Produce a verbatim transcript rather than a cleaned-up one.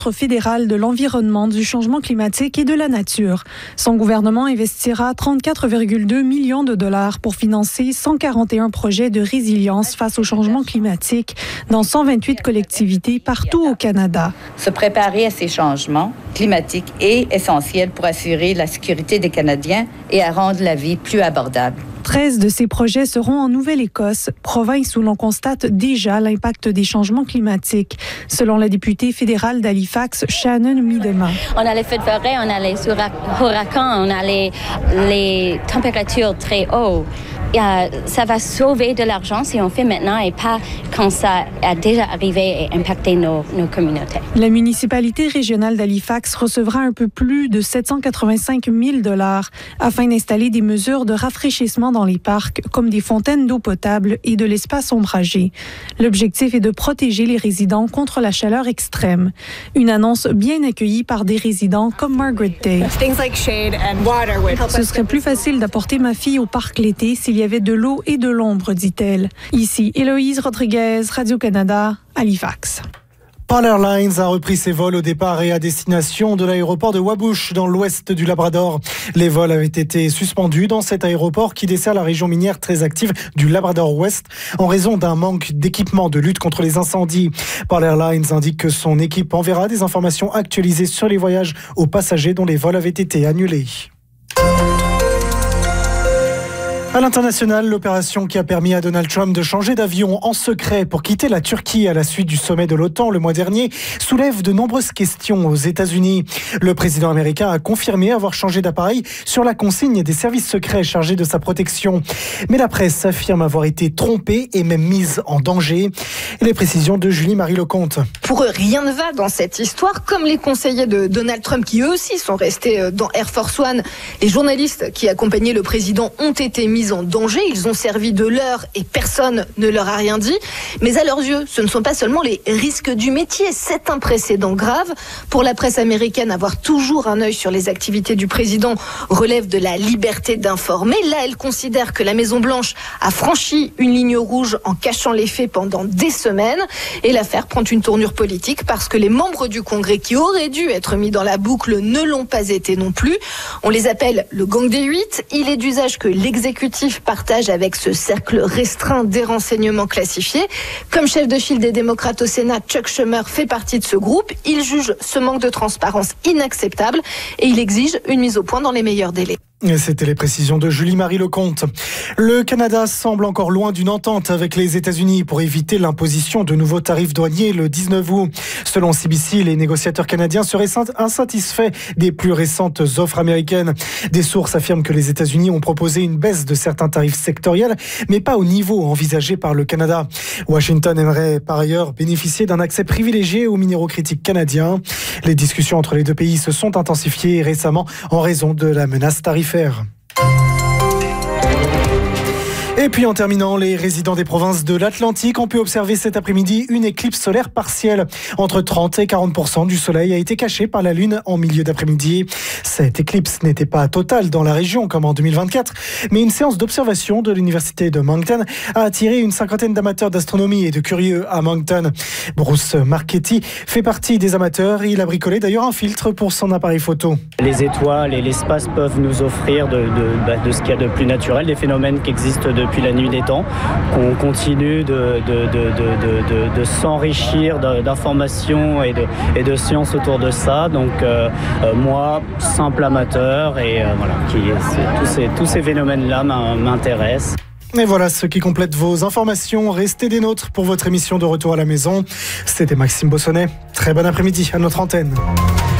fédéral de l'environnement, du changement climatique et de la nature. Son gouvernement investira trente-quatre virgule deux millions de dollars pour financer cent quarante et un projets de résilience face au changement climatique dans cent vingt-huit collectivités partout au Canada. Se préparer à ces changements climatiques est essentiel pour assurer la sécurité des Canadiens et à rendre la vie plus abordable. treize de ces projets seront en Nouvelle-Écosse, province où l'on constate déjà l'impact des changements climatiques, selon la députée fédérale d'Halifax, Shannon Miedema. On a les feux de forêt, on a les ouragans, on a les, les températures très hautes. Euh, ça va sauver de l'argent si on fait maintenant et pas quand ça a déjà arrivé et impacté nos, nos communautés. La municipalité régionale d'Halifax recevra un peu plus de sept cent quatre-vingt-cinq mille dollars afin d'installer des mesures de rafraîchissement dans les parcs, comme des fontaines d'eau potable et de l'espace ombragé. L'objectif est de protéger les résidents contre la chaleur extrême. Une annonce bien accueillie par des résidents comme Margaret Day. Ce serait plus facile d'apporter ma fille au parc l'été s'il y avait de l'eau et de l'ombre, dit-elle. Ici, Héloïse Rodriguez, Radio-Canada, Halifax. Pal Airlines a repris ses vols au départ et à destination de l'aéroport de Wabush dans l'ouest du Labrador. Les vols avaient été suspendus dans cet aéroport qui dessert la région minière très active du Labrador-Ouest en raison d'un manque d'équipement de lutte contre les incendies. Pal Airlines indique que son équipe enverra des informations actualisées sur les voyages aux passagers dont les vols avaient été annulés. À l'international, l'opération qui a permis à Donald Trump de changer d'avion en secret pour quitter la Turquie à la suite du sommet de l'OTAN le mois dernier soulève de nombreuses questions aux États-Unis. Le président américain a confirmé avoir changé d'appareil sur la consigne des services secrets chargés de sa protection. Mais la presse affirme avoir été trompée et même mise en danger. Et les précisions de Julie-Marie Lecomte. Pour eux, rien ne va dans cette histoire, comme les conseillers de Donald Trump qui eux aussi sont restés dans Air Force One. Les journalistes qui accompagnaient le président ont été mis en danger, ils ont servi de leurre et personne ne leur a rien dit. Mais à leurs yeux, ce ne sont pas seulement les risques du métier, c'est un précédent grave. Pour la presse américaine, avoir toujours un œil sur les activités du président relève de la liberté d'informer. Là, elle considère que la Maison-Blanche a franchi une ligne rouge en cachant les faits pendant des semaines. Et l'affaire prend une tournure politique parce que les membres du Congrès qui auraient dû être mis dans la boucle ne l'ont pas été non plus. On les appelle le gang des huit. Il est d'usage que l'exécutif partage avec ce cercle restreint des renseignements classifiés. Comme chef de file des démocrates au Sénat, Chuck Schumer fait partie de ce groupe. Il juge ce manque de transparence inacceptable et il exige une mise au point dans les meilleurs délais. Et c'était les précisions de Julie-Marie Lecomte. Le Canada semble encore loin d'une entente avec les États-Unis pour éviter l'imposition de nouveaux tarifs douaniers le dix-neuf août. Selon C B C, les négociateurs canadiens seraient insatisfaits des plus récentes offres américaines. Des sources affirment que les États-Unis ont proposé une baisse de certains tarifs sectoriels, mais pas au niveau envisagé par le Canada. Washington aimerait par ailleurs bénéficier d'un accès privilégié aux minéraux critiques canadiens. Les discussions entre les deux pays se sont intensifiées récemment en raison de la menace tarifaire. Et puis en terminant, les résidents des provinces de l'Atlantique ont pu observer cet après-midi une éclipse solaire partielle. Entre trente et quarante pour cent du soleil a été caché par la Lune en milieu d'après-midi. Cette éclipse n'était pas totale dans la région comme en deux mille vingt-quatre, mais une séance d'observation de l'université de Moncton a attiré une cinquantaine d'amateurs d'astronomie et de curieux à Moncton. Bruce Marchetti fait partie des amateurs. Il a bricolé d'ailleurs un filtre pour son appareil photo. Les étoiles et l'espace peuvent nous offrir de, de, bah, de ce qu'il y a de plus naturel, des phénomènes qui existent depuis depuis la nuit des temps, qu'on continue de, de, de, de, de, de s'enrichir d'informations et de, et de sciences autour de ça. Donc euh, euh, moi, simple amateur, et euh, voilà, qui, tous ces, tous ces phénomènes-là m'intéressent. Et voilà ce qui complète vos informations. Restez des nôtres pour votre émission de Retour à la maison. C'était Maxime Bossonnet. Très bon après-midi à notre antenne.